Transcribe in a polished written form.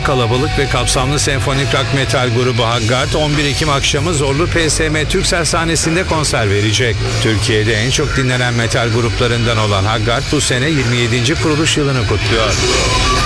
oluşan kalabalık ve kapsamlı senfonik rock metal grubu Haggard 11 Ekim akşamı Zorlu PSM Türksel sahnesinde konser verecek. Türkiye'de en çok dinlenen metal gruplarından olan Haggard bu sene 27. kuruluş yılını kutluyor.